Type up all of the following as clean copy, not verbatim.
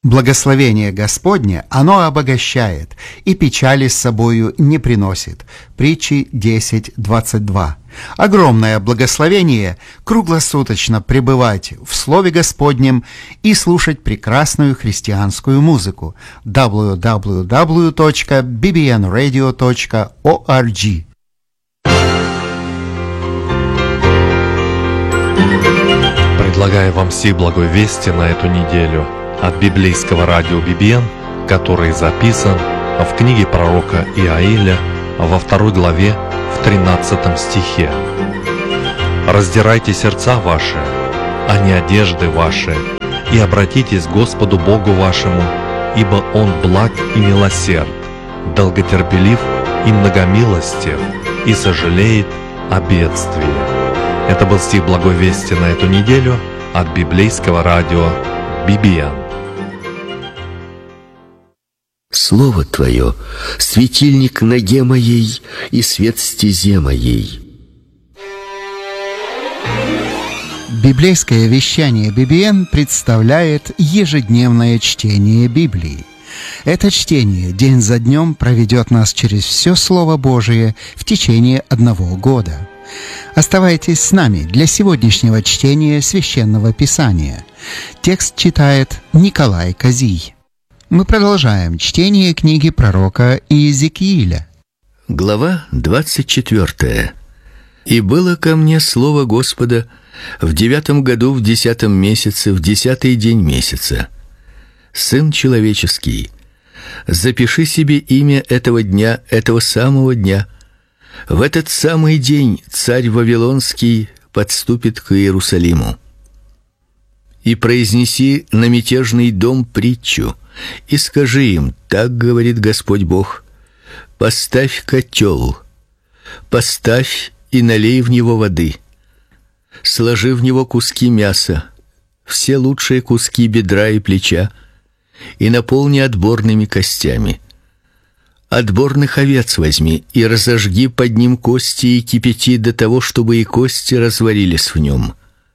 Благословение Господне, оно обогащает, и печали с собою не приносит. Притчи 10:22. Огромное благословение круглосуточно пребывать в Слове Господнем и слушать прекрасную христианскую музыку. www.bbnradio.org. Предлагаю вам все благой вести на эту неделю от библейского радио BBN, который записан в книге пророка Иаиля во 2 главе в 13 стихе. «Раздирайте сердца ваши, а не одежды ваши, и обратитесь к Господу Богу вашему, ибо Он благ и милосерд, долготерпелив и многомилостив, и сожалеет о бедствии». Это был стих благой вести на эту неделю от библейского радио BBN. Слово Твое — светильник ноге моей и свет стезе моей. Библейское вещание BBN представляет ежедневное чтение Библии. Это чтение день за днем проведет нас через все Слово Божие в течение 1 года. Оставайтесь с нами для сегодняшнего чтения Священного Писания. Текст читает Николай Козий. Мы продолжаем чтение книги пророка Иезекииля. Глава 24. «И было ко мне слово Господа в 9 году, в 10 месяце, в 10-й день месяца. Сын человеческий, запиши себе имя этого дня, этого самого дня. В этот самый день царь Вавилонский подступит к Иерусалиму. И произнеси на мятежный дом притчу, и скажи им: так говорит Господь Бог: поставь котел, поставь и налей в него воды, сложи в него куски мяса, все лучшие куски бедра и плеча, и наполни отборными костями. Отборных овец возьми и разожги под ним кости и кипяти до того, чтобы и кости разварились в нем.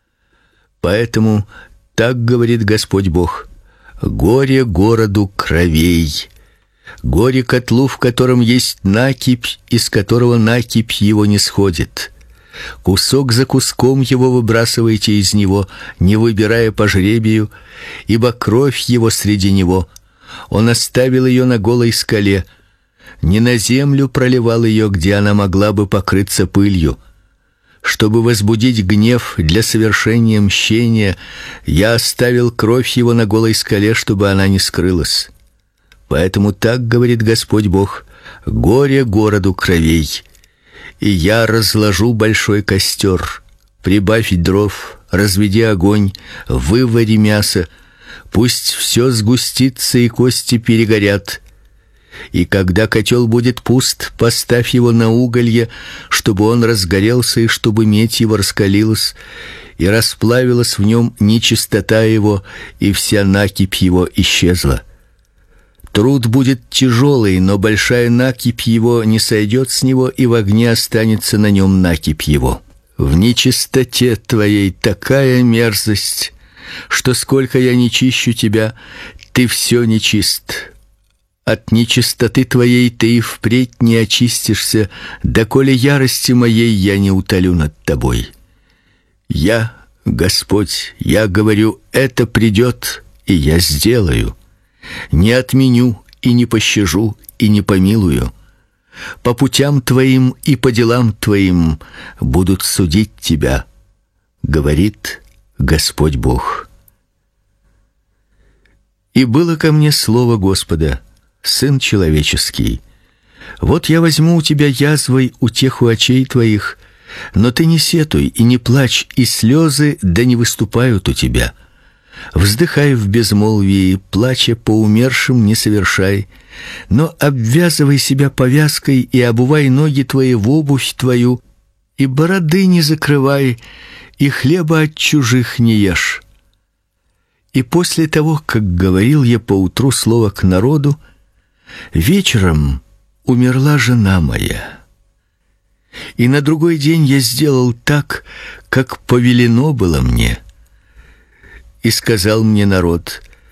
Поэтому так говорит Господь Бог: горе городу кровей, горе котлу, в котором есть накипь, из которого накипь его не сходит. Кусок за куском его выбрасывайте из него, не выбирая по жребию, ибо кровь его среди него. Он оставил ее на голой скале, не на землю проливал ее, где она могла бы покрыться пылью. Чтобы возбудить гнев для совершения мщения, я оставил кровь его на голой скале, чтобы она не скрылась. Поэтому так говорит Господь Бог: горе городу кровей. И я разложу большой костер, прибавь дров, разведи огонь, вывари мясо, пусть все сгустится и кости перегорят. И когда котел будет пуст, поставь его на уголье, чтобы он разгорелся и чтобы медь его раскалилась, и расплавилась в нем нечистота его, и вся накипь его исчезла. Труд будет тяжелый, но большая накипь его не сойдет с него, и в огне останется на нем накипь его. В нечистоте твоей такая мерзость, что сколько я не чищу тебя, ты все нечист. От нечистоты твоей ты и впредь не очистишься, доколе ярости моей я не утолю над тобой. Я, Господь, я говорю: это придет, и я сделаю. Не отменю и не пощажу и не помилую. По путям твоим и по делам твоим будут судить тебя, говорит Господь Бог. И было ко мне слово Господа: сын человеческий, вот я возьму у тебя язвой утеху очей твоих, но ты не сетуй и не плачь, и слезы да не выступают у тебя. Вздыхай в безмолвии, плача по умершим не совершай, но обвязывай себя повязкой и обувай ноги твои в обувь твою, и бороды не закрывай, и хлеба от чужих не ешь. И после того, как говорил я поутру слово к народу, вечером умерла жена моя. И на другой день я сделал так, как повелено было мне. И сказал мне народ: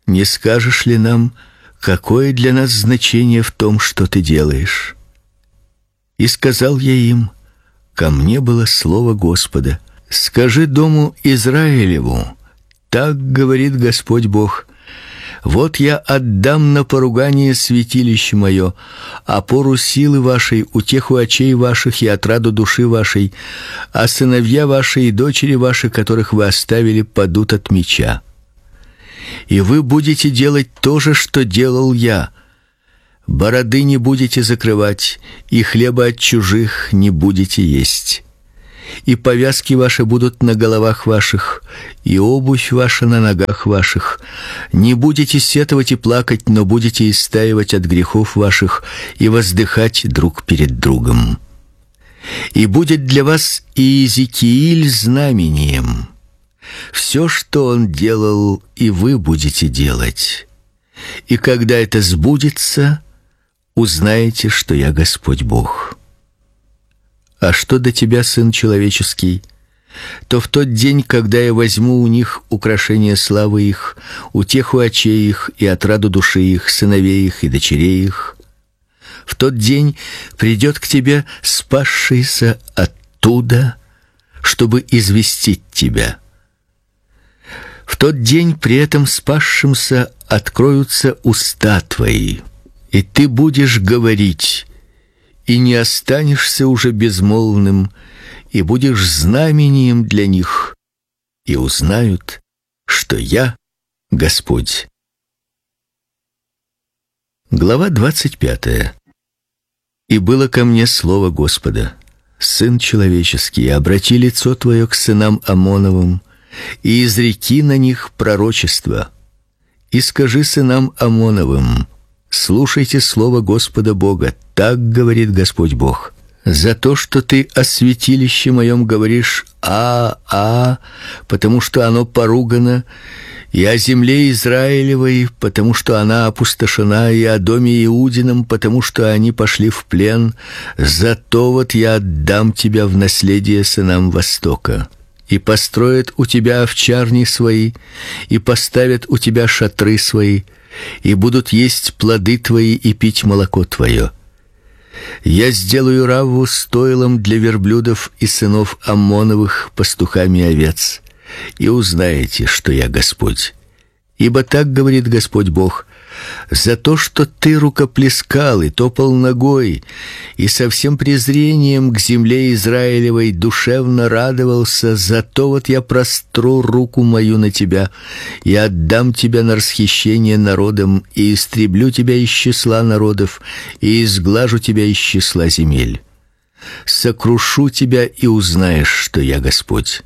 не скажешь ли нам, какое для нас значение в том, что ты делаешь?» И сказал я им: «Ко мне было слово Господа: скажи дому Израилеву, так говорит Господь Бог: вот я отдам на поругание святилище мое, опору силы вашей, утеху очей ваших и отраду души вашей, а сыновья ваши и дочери ваши, которых вы оставили, падут от меча. И вы будете делать то же, что делал я. Бороды не будете закрывать, и хлеба от чужих не будете есть. И повязки ваши будут на головах ваших, и обувь ваша на ногах ваших. Не будете сетовать и плакать, но будете истаивать от грехов ваших и воздыхать друг перед другом. И будет для вас Иезекииль знамением. Все, что он делал, и вы будете делать. И когда это сбудется, узнаете, что я Господь Бог. А что до тебя, сын человеческий, то в тот день, когда я возьму у них украшение славы их, утеху очей их и отраду души их, сыновей их и дочерей их, в тот день придет к тебе спасшийся оттуда, чтобы известить тебя. В тот день при этом спасшемся откроются уста твои, и ты будешь говорить, и не останешься уже безмолвным, и будешь знамением для них, и узнают, что я Господь». Глава 25. «И было ко мне слово Господа: сын человеческий, обрати лицо твое к сынам Амоновым, и изреки на них пророчество. И скажи сынам Амоновым: слушайте слово Господа Бога, так говорит Господь Бог: за то, что ты о святилище моем говоришь потому что оно поругано, и о земле Израилевой, потому что она опустошена, и о доме Иудином, потому что они пошли в плен, зато вот я отдам тебя в наследие сынам Востока. И построят у тебя овчарни свои, и поставят у тебя шатры свои, и будут есть плоды твои и пить молоко твое. Я сделаю Равву стойлом для верблюдов и сынов Аммоновых пастухами овец, и узнаете, что я Господь. Ибо так говорит Господь Бог: за то, что ты рукоплескал и топал ногой, и со всем презрением к земле Израилевой душевно радовался, зато вот я простру руку мою на тебя и отдам тебя на расхищение народам, и истреблю тебя из числа народов, и изглажу тебя из числа земель. Сокрушу тебя, и узнаешь, что я Господь.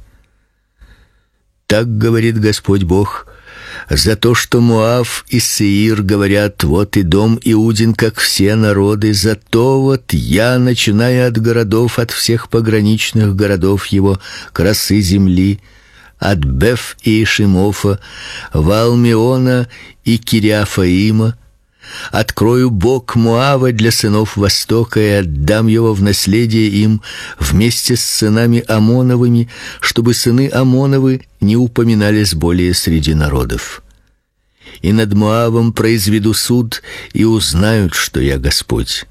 Так говорит Господь Бог: за то, что Моав и Сеир говорят: вот и дом Иудин, как все народы, зато вот я, начиная от городов, от всех пограничных городов его, красы земли, от Беф и Ишимофа, Ваалмеона и Кириафаима, открою бок Моава для сынов Востока и отдам его в наследие им вместе с сынами Амоновыми, чтобы сыны Амоновы не упоминались более среди народов. И над Моавом произведу суд, и узнают, что я Господь.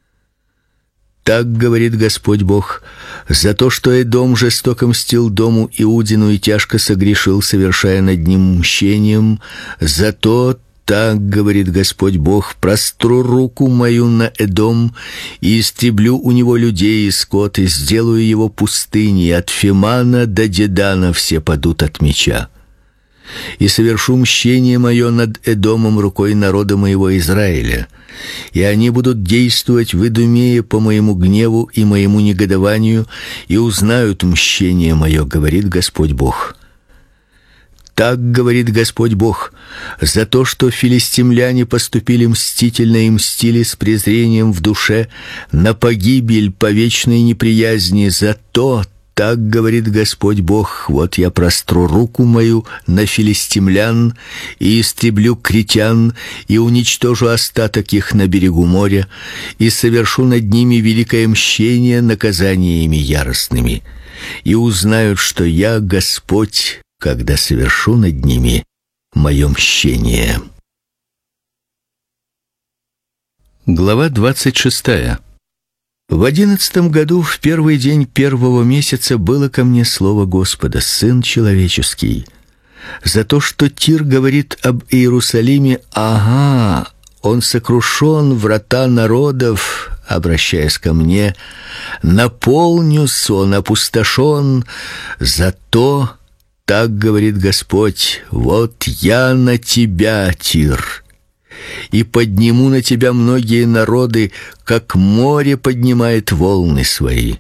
Так говорит Господь Бог: за то, что Эдом жестоко мстил дому Иудину и тяжко согрешил, совершая над ним мщением, за то, так говорит Господь Бог, простру руку мою на Эдом и истреблю у него людей и скот, и сделаю его пустыней, от Фимана до Дедана все падут от меча. И совершу мщение мое над Эдомом рукой народа моего Израиля, и они будут действовать в Идумее по моему гневу и моему негодованию, и узнают мщение мое, говорит Господь Бог. Так говорит Господь Бог: за то, что филистимляне поступили мстительно и мстили с презрением в душе на погибель по вечной неприязни, за то, так говорит Господь Бог, вот я простру руку мою на филистимлян и истреблю критян, и уничтожу остаток их на берегу моря, и совершу над ними великое мщение наказаниями яростными, и узнают, что я Господь, когда совершу над ними мое мщение». Глава 26. В 11 году, в первый день первого месяца, было ко мне слово Господа: Сын человеческий, за то, что Тир говорит об Иерусалиме: «Ага, он сокрушен, врата народов», обращаясь ко мне, «наполнюсь, он опустошен, зато, так говорит Господь, вот я на тебя, Тир, и подниму на тебя многие народы, как море поднимает волны свои.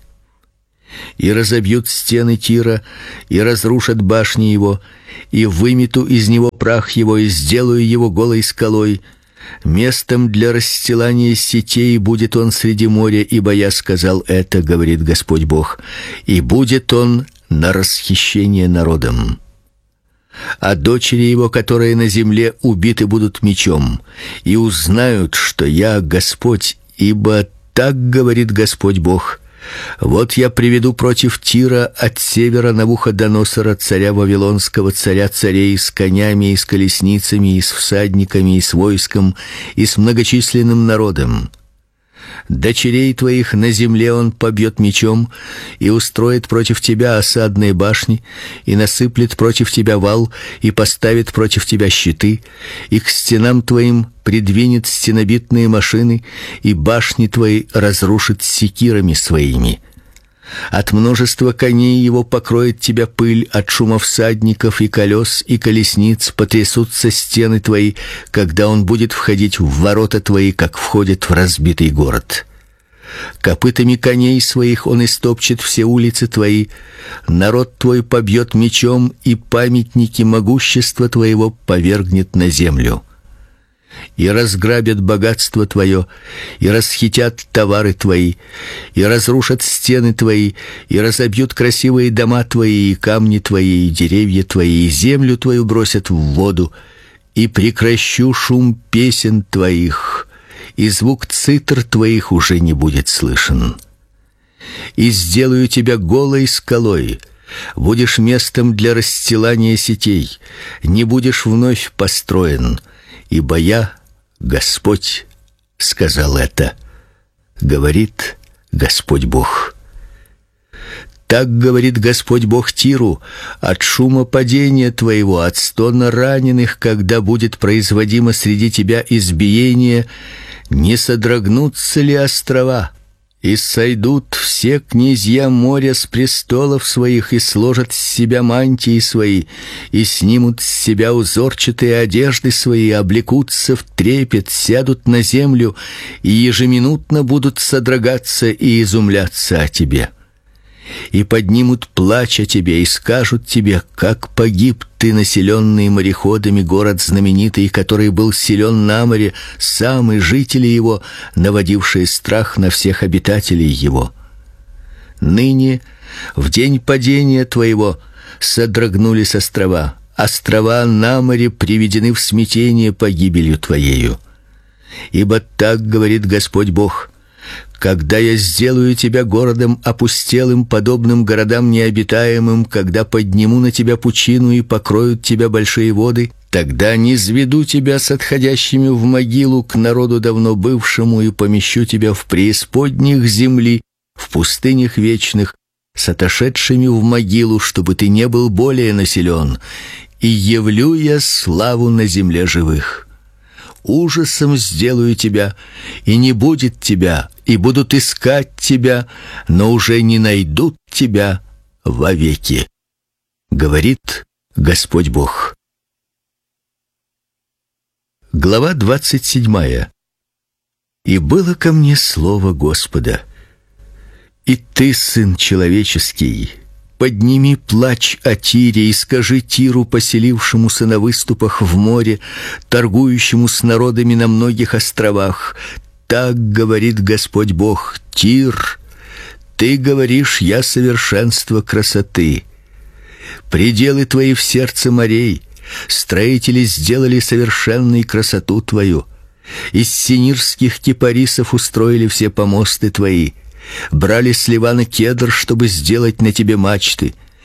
И разобьют стены Тира, и разрушат башни его, и вымету из него прах его, и сделаю его голой скалой. Местом для расстилания сетей будет он среди моря, ибо я сказал это, говорит Господь Бог, и будет он на расхищение народом. А дочери его, которые на земле, убиты будут мечом, и узнают, что я Господь, ибо так говорит Господь Бог: вот я приведу против Тира от севера Навуходоносора, царя вавилонского, царя царей, с конями и с колесницами, и с всадниками, и с войском, и с многочисленным народом. Дочерей твоих на земле он побьет мечом, и устроит против тебя осадные башни, и насыплет против тебя вал, и поставит против тебя щиты, и к стенам твоим придвинет стенобитные машины, и башни твои разрушит секирами своими. От множества коней его покроет тебя пыль, от шума всадников и колес и колесниц потрясутся стены твои, когда он будет входить в ворота твои, как входит в разбитый город. Копытами коней своих он истопчет все улицы твои, народ твой побьет мечом, и памятники могущества твоего повергнет на землю. И разграбят богатство твое, и расхитят товары твои, и разрушат стены твои, и разобьют красивые дома твои, и камни твои, и деревья твои, и землю твою бросят в воду, и прекращу шум песен твоих, и звук цитр твоих уже не будет слышен. И сделаю тебя голой скалой, будешь местом для расстилания сетей, не будешь вновь построен, ибо я, Господь, сказал это, говорит Господь Бог. Так говорит Господь Бог Тиру: от шума падения твоего, от стона раненых, когда будет производимо среди тебя избиение, не содрогнутся ли острова? И сойдут все князья моря с престолов своих, и сложат с себя мантии свои, и снимут с себя узорчатые одежды свои, облекутся в трепет, сядут на землю, и ежеминутно будут содрогаться и изумляться о тебе. И поднимут плач о тебе, и скажут тебе: как погиб ты, населенный мореходами, город знаменитый, который был силен на море, сам и жители его, наводившие страх на всех обитателей его. Ныне, в день падения твоего, содрогнулись острова, острова на море приведены в смятение погибелью твоею. Ибо так говорит Господь Бог: когда я сделаю тебя городом опустелым, подобным городам необитаемым, когда подниму на тебя пучину и покроют тебя большие воды, тогда низведу тебя с отходящими в могилу к народу давно бывшему, и помещу тебя в преисподних земли, в пустынях вечных, с отошедшими в могилу, чтобы ты не был более населен, и явлю я славу на земле живых. Ужасом сделаю тебя, и не будет тебя, и будут искать тебя, но уже не найдут тебя вовеки, говорит Господь Бог. Глава 27. И было ко мне слово Господа: и ты, сын человеческий, подними плач о Тире и скажи Тиру, поселившемуся на выступах в море, торгующему с народами на многих островах: так говорит Господь Бог: Тир, ты говоришь: я совершенство красоты. Пределы твои в сердце морей, строители сделали совершенной красоту твою. Из синирских кипарисов устроили все помосты твои. Брали с Ливана кедр, чтобы сделать на тебе мачты.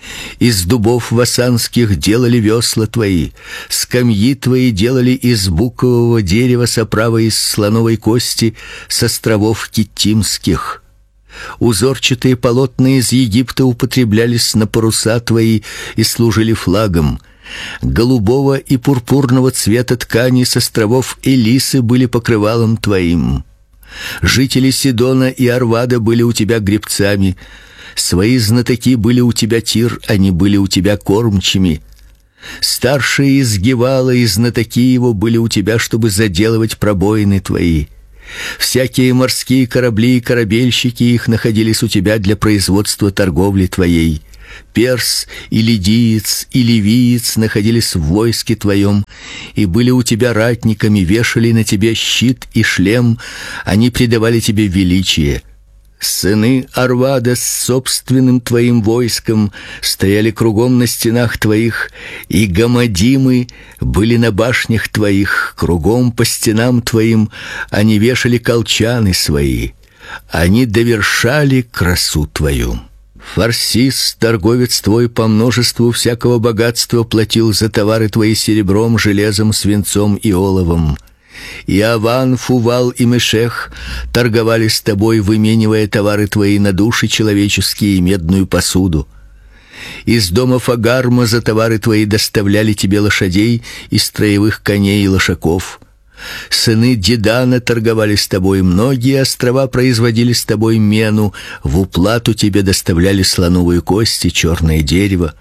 Из дубов васанских делали весла твои, скамьи твои делали из букового дерева с оправой из слоновой кости с островов Киттимских. Узорчатые полотна из Египта употреблялись на паруса твои и служили флагом. Голубого и пурпурного цвета ткани с островов Элисы были покрывалом твоим. Жители Сидона и Арвада были у тебя гребцами. Свои знатоки были у тебя Тир, они были у тебя кормчими. Старшие из Гевала и знатоки его были у тебя, чтобы заделывать пробоины твои. Всякие морские корабли и корабельщики их находились у тебя для производства торговли твоей. Перс и лидиец и ливиец находились в войске твоем и были у тебя ратниками, вешали на тебе щит и шлем, они придавали тебе величие. Сыны Арвада с собственным твоим войском стояли кругом на стенах твоих, и гамадимы были на башнях твоих, кругом по стенам твоим они вешали колчаны свои, они довершали красу твою. Фарсис, торговец твой, по множеству всякого богатства платил за товары твои серебром, железом, свинцом и оловом. И Аван, Фувал и Мешех торговали с тобой, выменивая товары твои на души человеческие и медную посуду. Из дома Фагарма за товары твои доставляли тебе лошадей и строевых коней и лошаков. Сыны Дедана торговали с тобой, многие острова производили с тобой мену, в уплату тебе доставляли слоновую кость и черное дерево.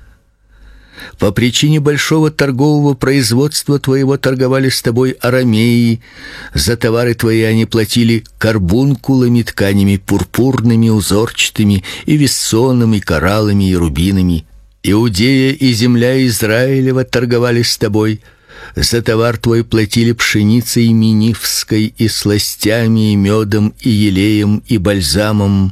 По причине большого торгового производства твоего торговали с тобой арамеи, за товары твои они платили карбункулами, тканями пурпурными, узорчатыми, и вессоном, и кораллами, и рубинами. Иудея и земля Израилева торговали с тобой, за товар твой платили пшеницей минивской, и сластями, и медом, и елеем, и бальзамом.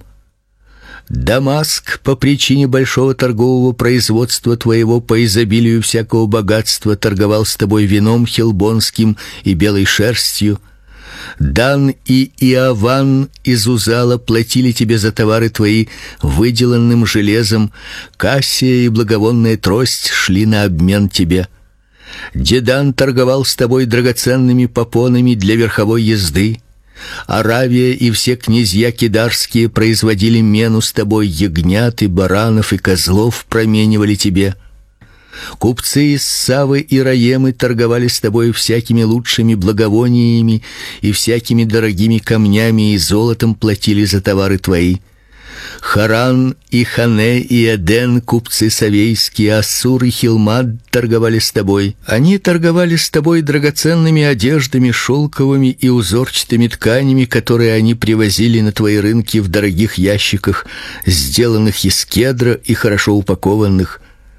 Дамаск по причине большого торгового производства твоего, по изобилию всякого богатства, торговал с тобой вином хелбонским и белой шерстью. Дан и Иаван из Узала платили тебе за товары твои выделанным железом, кассия и благовонная трость шли на обмен тебе. Дедан торговал с тобой драгоценными попонами для верховой езды. Аравия и все князья кидарские производили мену с тобой, ягнят и баранов и козлов променивали тебе. Купцы из Савы и Раемы торговали с тобой всякими лучшими благовониями и всякими дорогими камнями, и золотом платили за товары твои. Харан и Хане и Эден, купцы савейские, Ассур и Хилмад торговали с тобой. Они торговали с тобой драгоценными одеждами, шелковыми и узорчатыми тканями, которые они привозили на твои рынки в дорогих ящиках, сделанных из кедра и хорошо упакованных.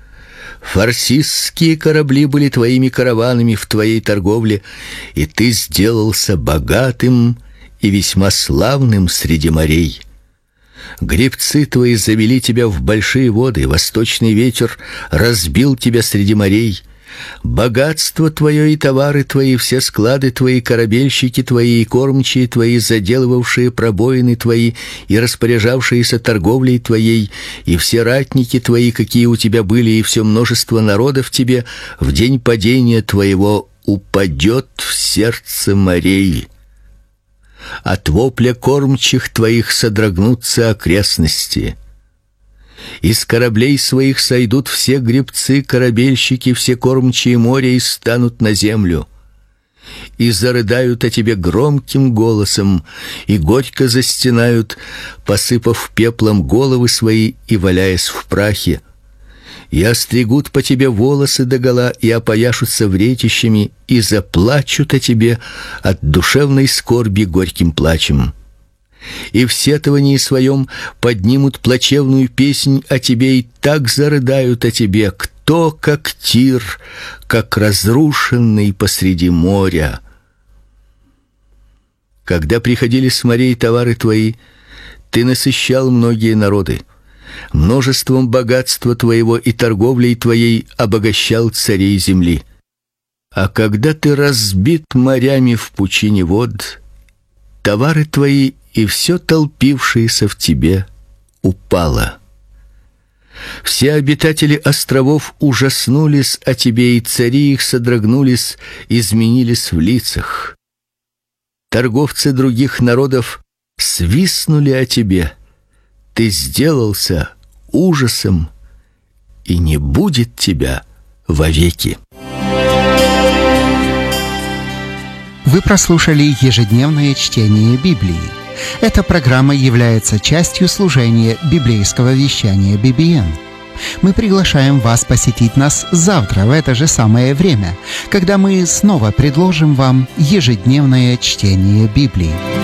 Фарсисские корабли были твоими караванами в твоей торговле, и ты сделался богатым и весьма славным среди морей. Гребцы твои завели тебя в большие воды, восточный ветер разбил тебя среди морей. Богатство твое и товары твои, все склады твои, корабельщики твои и кормчие твои, заделывавшие пробоины твои и распоряжавшиеся торговлей твоей, и все ратники твои, какие у тебя были, и все множество народов тебе в день падения твоего упадет в сердце морей. От вопля кормчих твоих содрогнутся окрестности. Из кораблей своих сойдут все гребцы, корабельщики, все кормчие моря и станут на землю. И зарыдают о тебе громким голосом, и горько застенают, посыпав пеплом головы свои и валяясь в прахе. И остригут по тебе волосы догола, и опояшутся вретищами, и заплачут о тебе от душевной скорби горьким плачем. И в сетовании своем поднимут плачевную песнь о тебе, и так зарыдают о тебе, кто как Тир, как разрушенный посреди моря. Когда приходили с морей товары твои, ты насыщал многие народы. Множеством богатства твоего и торговлей твоей обогащал царей земли. А когда ты разбит морями в пучине вод, товары твои и все толпившееся в тебе упало. Все обитатели островов ужаснулись о тебе, и цари их содрогнулись, изменились в лицах. Торговцы других народов свистнули о тебе. Ты сделался ужасом, и не будет тебя вовеки. Вы прослушали ежедневное чтение Библии. Эта программа является частью служения библейского вещания BBN. Мы приглашаем вас посетить нас завтра в это же самое время, когда мы снова предложим вам ежедневное чтение Библии.